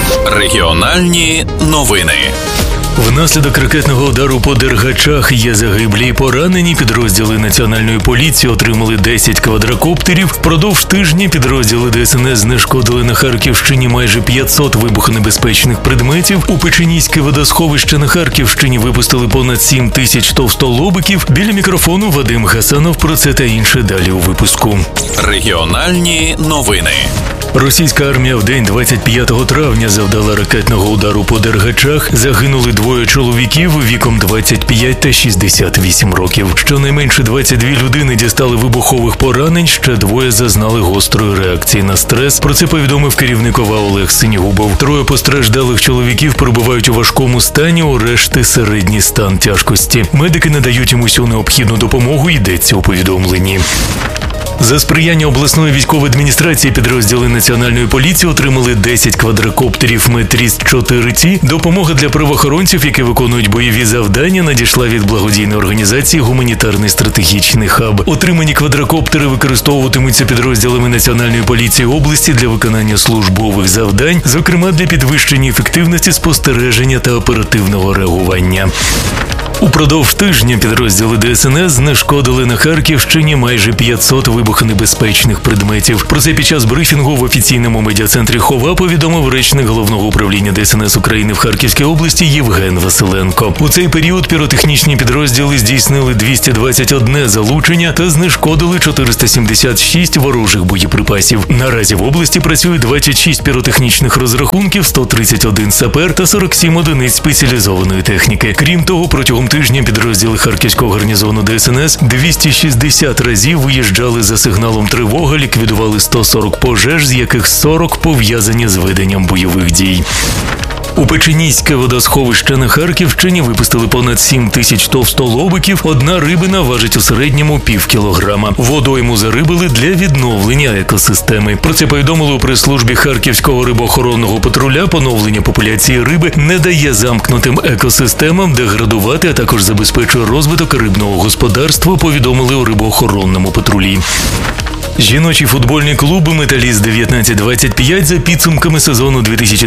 Регіональні новини. Внаслідок ракетного удару по Дергачах є загиблі і поранені. Підрозділи Національної поліції отримали 10 квадрокоптерів. Впродовж тижня підрозділи ДСНС знешкодили на Харківщині майже 500 вибухонебезпечних предметів. У Печеніське водосховище на Харківщині випустили понад 7 тисяч товстолобиків. Біля мікрофону Вадим Гасанов. Про це та інше далі у випуску. Регіональні новини. Російська армія в день 25 травня завдала ракетного удару по Дергачах. Загинули двоє чоловіків віком 25 та 68 років. Щонайменше 22 людини дістали вибухових поранень, ще двоє зазнали гострої реакції на стрес. Про це повідомив керівник ОВА Олег Синігубов. Троє постраждалих чоловіків перебувають у важкому стані, у решти середній стан тяжкості. Медики надають їм усю необхідну допомогу, йдеться у повідомленні. За сприяння обласної військової адміністрації підрозділи Національної поліції отримали 10 квадрокоптерів Метріст-4Т. Допомога для правоохоронців, які виконують бойові завдання, надійшла від благодійної організації «Гуманітарний стратегічний хаб». Отримані квадрокоптери використовуватимуться підрозділами Національної поліції області для виконання службових завдань, зокрема для підвищення ефективності спостереження та оперативного реагування. Упродовж тижня підрозділи ДСНС знешкодили на Харківщині майже 500 вибухонебезпечних предметів. Про це під час брифінгу в офіційному медіа-центрі ХОВА повідомив речник Головного управління ДСНС України в Харківській області Євген Василенко. У цей період піротехнічні підрозділи здійснили 221 залучення та знешкодили 476 ворожих боєприпасів. Наразі в області працює 26 піротехнічних розрахунків, 131 сапер та 47 одиниць спеціалізованої техніки. Крім того, протягом тижня підрозділи Харківського гарнізону ДСНС 260 разів виїжджали за сигналом тривоги, ліквідували 140 пожеж, з яких 40 пов'язані з веденням бойових дій. У Печеніське водосховище на Харківщині випустили понад 7 тисяч товстолобиків. Одна рибина важить у середньому пів кілограма. Водойму зарибили для відновлення екосистеми. Про це повідомили у прес-службі Харківського рибоохоронного патруля. Поновлення популяції риби не дає замкнутим екосистемам деградувати, а також забезпечує розвиток рибного господарства, повідомили у рибоохоронному патрулі. Жіночий футбольний клуб «Металіст-1925» за підсумками сезону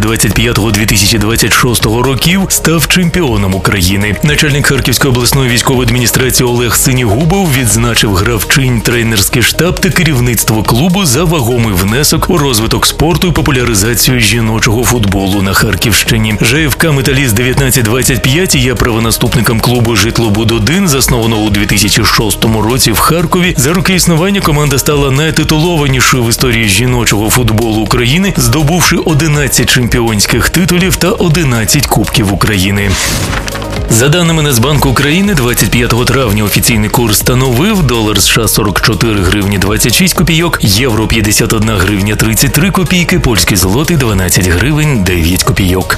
2025-2026 років став чемпіоном України. Начальник Харківської обласної військової адміністрації Олег Синігубов відзначив гравчинь, тренерський штаб та керівництво клубу за вагомий внесок у розвиток спорту і популяризацію жіночого футболу на Харківщині. ЖФК «Металіст-1925» є правонаступником клубу «Житлобуд-1», заснованого у 2006 році в Харкові. За роки існування команда стала найтитулованішою в історії жіночого футболу України, здобувши 11 чемпіонських титулів та 11 Кубків України. За даними Нацбанку України, 25 травня офіційний курс становив долар США 44 гривні 26 копійок, євро 51 гривня 33 копійки, польський злотий 12 гривень 9 копійок.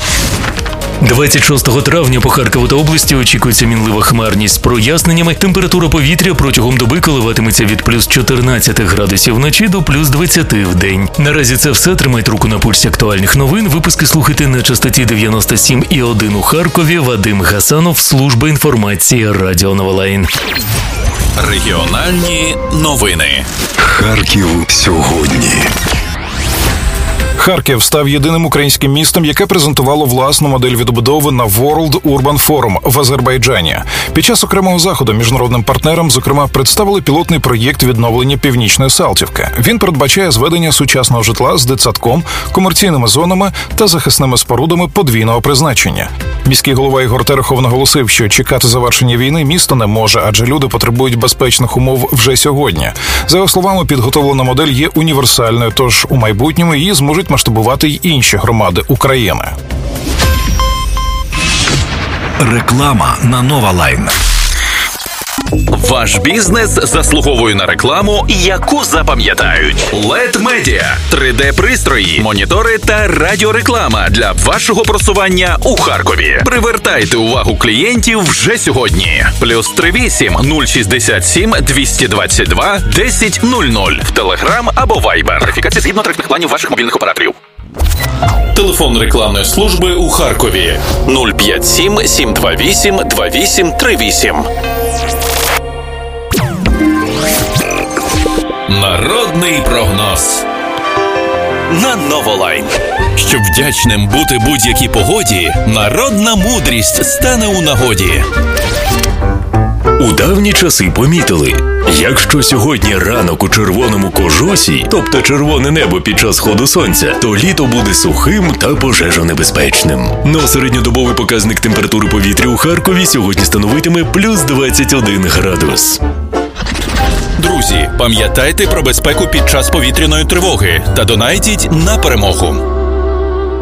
26 травня по Харкову та області очікується мінлива хмарність з проясненнями. Температура повітря протягом доби коливатиметься від плюс 14 градусів вночі до плюс 20 в день. Наразі це все. Тримайте руку на пульсі актуальних новин. Випуски слухайте на частоті 97,1 у Харкові. Вадим Гасанов, служба інформації Радіо Новолайн. Регіональні новини. Харків сьогодні. Харків став єдиним українським містом, яке презентувало власну модель відбудови на World Urban Forum в Азербайджані. Під час окремого заходу міжнародним партнерам, зокрема, представили пілотний проєкт відновлення Північної Салтівки. Він передбачає зведення сучасного житла з дитсадком, комерційними зонами та захисними спорудами подвійного призначення. Міський голова Ігор Терехов наголосив, що чекати завершення війни місто не може, адже люди потребують безпечних умов вже сьогодні. За його словами, підготовлена модель є універсальною, тож у майбутньому її зможуть масштабувати й інші громади України. Реклама на Новолайн. Ваш бізнес заслуговує на рекламу, яку запам'ятають. LED Media – 3D-пристрої, монітори та радіореклама для вашого просування у Харкові. Привертайте увагу клієнтів вже сьогодні. +38 067 222 1000 в Telegram або Viber. Верифікація згідно тарифних планів ваших мобільних операторів. Телефон рекламної служби у Харкові 057 728 2838. Народний прогноз. на Новолайн. Щоб вдячним бути будь-якій погоді, народна мудрість стане у нагоді. У давні часи помітили, якщо сьогодні ранок у червоному кожусі, тобто червоне небо під час сходу сонця, то літо буде сухим та пожежонебезпечним. Но середньодобовий показник температури повітря у Харкові сьогодні становитиме плюс 21 градус. Друзі, пам'ятайте про безпеку під час повітряної тривоги та донайтіть на перемогу.